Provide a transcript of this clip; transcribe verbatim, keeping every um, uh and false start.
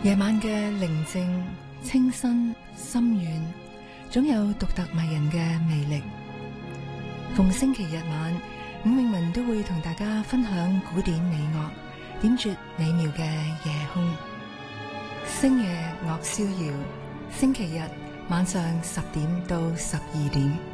夜晚嘅寧靜、清新、深遠，總有獨特迷人嘅魅力。逢星期日晚，伍詠文都會同大家分享古典美樂，點綴美妙嘅夜空。星夜樂逍遙，星期日晚上十點到十二點。